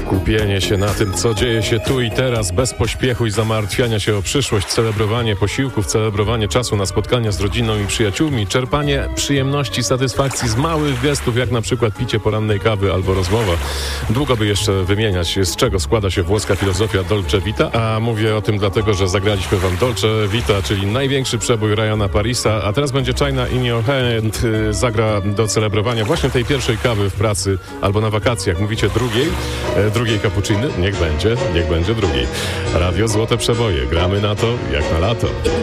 Skupienie się na tym, co dzieje się tu i teraz, bez pośpiechu i zamartwiania się o przyszłość, celebrowanie posiłków, celebrowanie czasu na spotkania z rodziną i przyjaciółmi, czerpanie przyjemności, satysfakcji z małych gestów, jak na przykład picie porannej kawy albo rozmowa. Długo by jeszcze wymieniać, z czego składa się włoska filozofia Dolce Vita, a mówię o tym dlatego, że zagraliśmy wam Dolce Vita, czyli największy przebój Ryana Parisa, a teraz będzie China in Your Hand, zagra do celebrowania właśnie tej pierwszej kawy w pracy albo na wakacjach, mówicie drugiej cappucciny, niech będzie drugiej. Radio Złote Przeboje, gramy na to jak na lato.